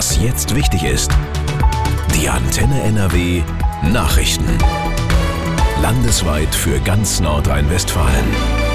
Was jetzt wichtig ist. Die Antenne NRW Nachrichten. Landesweit für ganz Nordrhein-Westfalen.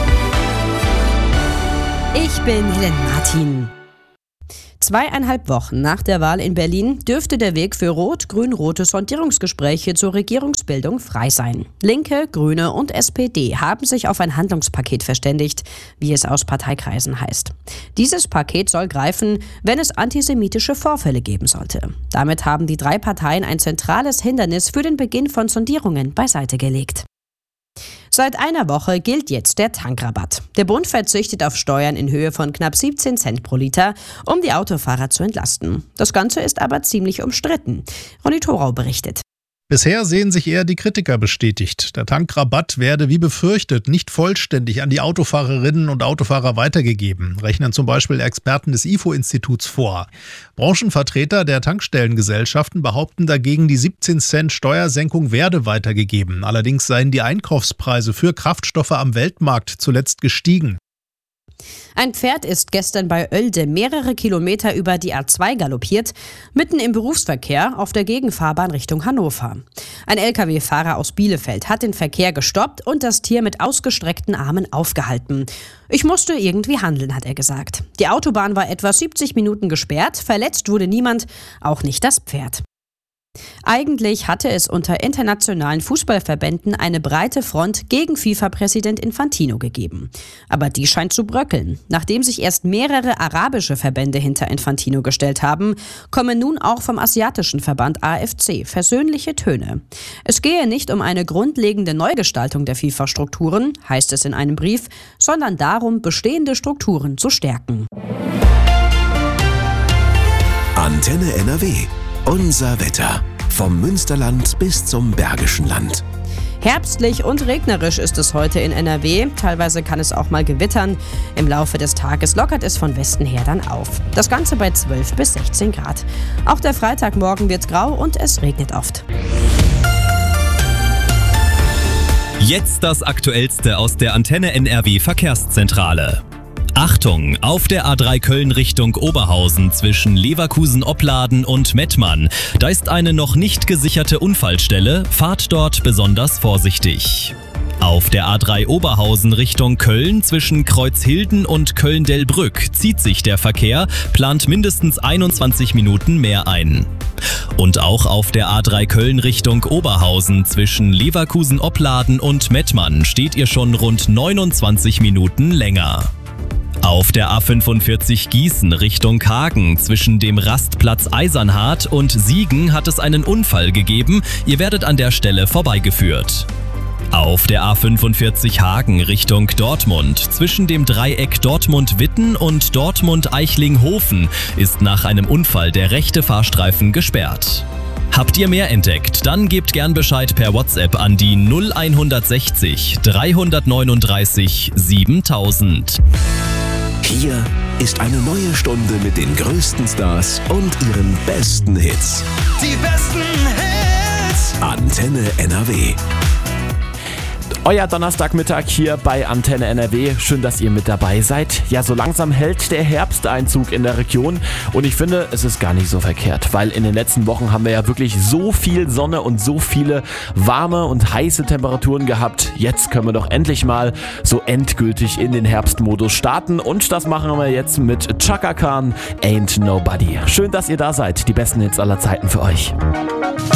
Ich bin Helen Martin. 2,5 Wochen nach der Wahl in Berlin dürfte der Weg für rot-grün-rote Sondierungsgespräche zur Regierungsbildung frei sein. Linke, Grüne und SPD haben sich auf ein Handlungspaket verständigt, wie es aus Parteikreisen heißt. Dieses Paket soll greifen, wenn es antisemitische Vorfälle geben sollte. Damit haben die 3 Parteien ein zentrales Hindernis für den Beginn von Sondierungen beiseite gelegt. Seit einer Woche gilt jetzt der Tankrabatt. Der Bund verzichtet auf Steuern in Höhe von knapp 17 Cent pro Liter, um die Autofahrer zu entlasten. Das Ganze ist aber ziemlich umstritten. Ronny Thorau berichtet. Bisher sehen sich eher die Kritiker bestätigt. Der Tankrabatt werde wie befürchtet nicht vollständig an die Autofahrerinnen und Autofahrer weitergegeben, rechnen zum Beispiel Experten des IFO-Instituts vor. Branchenvertreter der Tankstellengesellschaften behaupten dagegen, die 17 Cent Steuersenkung werde weitergegeben. Allerdings seien die Einkaufspreise für Kraftstoffe am Weltmarkt zuletzt gestiegen. Ein Pferd ist gestern bei Oelde mehrere Kilometer über die A2 galoppiert, mitten im Berufsverkehr auf der Gegenfahrbahn Richtung Hannover. Ein Lkw-Fahrer aus Bielefeld hat den Verkehr gestoppt und das Tier mit ausgestreckten Armen aufgehalten. Ich musste irgendwie handeln, hat er gesagt. Die Autobahn war etwa 70 Minuten gesperrt, verletzt wurde niemand, auch nicht das Pferd. Eigentlich hatte es unter internationalen Fußballverbänden eine breite Front gegen FIFA-Präsident Infantino gegeben. Aber die scheint zu bröckeln. Nachdem sich erst mehrere arabische Verbände hinter Infantino gestellt haben, kommen nun auch vom asiatischen Verband AFC versöhnliche Töne. Es gehe nicht um eine grundlegende Neugestaltung der FIFA-Strukturen, heißt es in einem Brief, sondern darum, bestehende Strukturen zu stärken. Antenne NRW. Unser Wetter. Vom Münsterland bis zum Bergischen Land. Herbstlich und regnerisch ist es heute in NRW. Teilweise kann es auch mal gewittern. Im Laufe des Tages lockert es von Westen her dann auf. Das Ganze bei 12 bis 16 Grad. Auch der Freitagmorgen wird grau und es regnet oft. Jetzt das Aktuellste aus der Antenne NRW Verkehrszentrale. Achtung, auf der A3 Köln Richtung Oberhausen zwischen Leverkusen-Opladen und Mettmann. Da ist eine noch nicht gesicherte Unfallstelle. Fahrt dort besonders vorsichtig. Auf der A3 Oberhausen Richtung Köln zwischen Kreuzhilden und Köln-Delbrück zieht sich der Verkehr, plant mindestens 21 Minuten mehr ein. Und auch auf der A3 Köln Richtung Oberhausen zwischen Leverkusen-Opladen und Mettmann steht ihr schon rund 29 Minuten länger. Auf der A45 Gießen Richtung Hagen zwischen dem Rastplatz Eisernhardt und Siegen hat es einen Unfall gegeben. Ihr werdet an der Stelle vorbeigeführt. Auf der A45 Hagen Richtung Dortmund zwischen dem Dreieck Dortmund-Witten und Dortmund-Eichlinghofen ist nach einem Unfall der rechte Fahrstreifen gesperrt. Habt ihr mehr entdeckt? Dann gebt gern Bescheid per WhatsApp an die 0160 339 7000. Hier ist eine neue Stunde mit den größten Stars und ihren besten Hits. Die besten Hits. Antenne NRW. Euer Donnerstagmittag hier bei Antenne NRW. Schön, dass ihr mit dabei seid. Ja, so langsam hält der Herbsteinzug in der Region und ich finde, es ist gar nicht so verkehrt, weil in den letzten Wochen haben wir ja wirklich so viel Sonne und so viele warme und heiße Temperaturen gehabt. Jetzt können wir doch endlich mal so endgültig in den Herbstmodus starten und das machen wir jetzt mit Chaka Khan, Ain't Nobody. Schön, dass ihr da seid. Die besten Hits aller Zeiten für euch.